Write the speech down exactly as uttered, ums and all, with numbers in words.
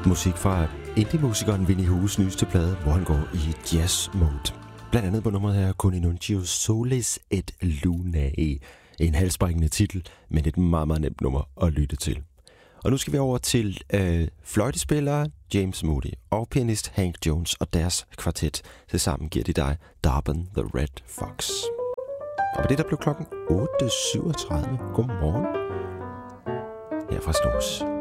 Musik fra indie-musikeren Vinnie Hues nyeste plade, hvor han går i jazz-mode. Blandt andet på nummeret her, Con Inuncio Solis et Lunae. En halsbrækkende titel, men et meget, meget nemt nummer at lytte til. Og nu skal vi over til øh, fløjtespillere James Moody og pianist Hank Jones og deres kvartet. Tilsammen giver de dig Darben the Red Fox. Og på det der blev klokken otte syvogtredive. Godmorgen. Her fra Snus.